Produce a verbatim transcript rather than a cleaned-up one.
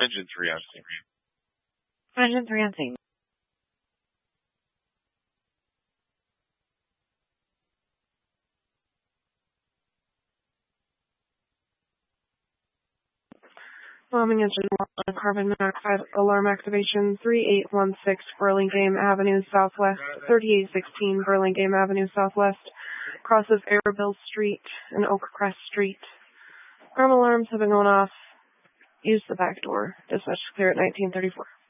Engine three on scene. Engine three on scene. Bombing engine one, carbon monoxide alarm activation three eight one six Burlingame Avenue Southwest, thirty-eight sixteen Burlingame Avenue Southwest, crosses Arabelle Street and Oakcrest Street. Alarm alarms have been going off. Use the back door. Dispatch clear at nineteen thirty-four.